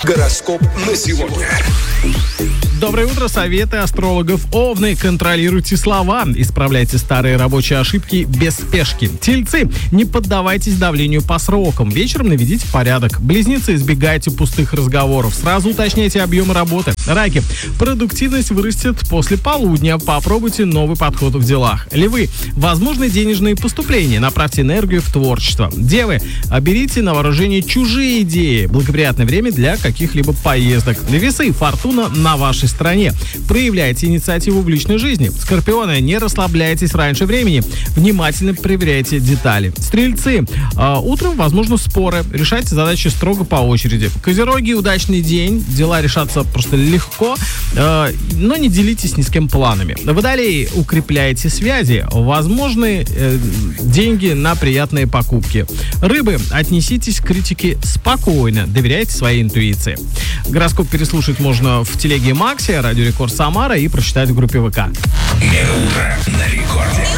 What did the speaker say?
Гороскоп на сегодня. Доброе утро, советы астрологов. Овны, контролируйте слова, исправляйте старые рабочие ошибки без спешки. Тельцы, не поддавайтесь давлению по срокам, вечером наведите порядок. Близнецы, избегайте пустых разговоров, сразу уточняйте объемы работы. Раки, продуктивность вырастет после полудня, попробуйте новый подход в делах. Львы, возможны денежные поступления, направьте энергию в творчество. Девы, берите на вооружение чужие идеи, благоприятное время для каких-либо поездок. Весы, фортуна на вашей стороне. Проявляйте инициативу в личной жизни. Скорпионы, не расслабляйтесь раньше времени. Внимательно проверяйте детали. Стрельцы, утром возможно споры. Решайте задачи строго по очереди. Козероги, удачный день. Дела решатся просто легко, но не делитесь ни с кем планами. Водолеи, укрепляйте связи. Возможны деньги на приятные покупки. Рыбы, отнеситесь к критике спокойно. Доверяйте своей интуиции. Гороскоп переслушать можно в телеге Макси, Радио Рекорд Самара, и прочитать в группе ВК. Утро на рекорде.